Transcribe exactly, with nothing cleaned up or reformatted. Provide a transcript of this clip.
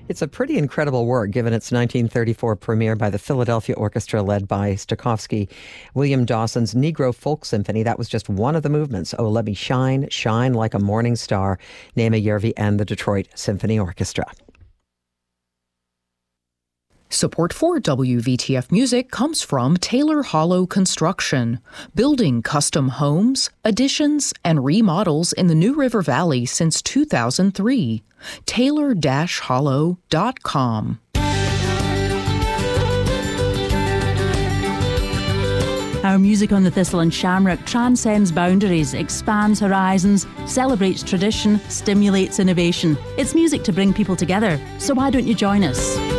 It's a pretty incredible work, given its nineteen thirty-four premiere by the Philadelphia Orchestra led by Stokowski. William Dawson's Negro Folk Symphony, that was just one of the movements. Oh, Let Me Shine, Shine Like a Morning Star, Naima Järvi and the Detroit Symphony Orchestra. Support for W V T F Music comes from Taylor Hollow Construction, building custom homes, additions, and remodels in the New River Valley since two thousand three. Taylor Hollow dot com. Our music on the Thistle and Shamrock transcends boundaries, expands horizons, celebrates tradition, stimulates innovation. It's music to bring people together, so why don't you join us?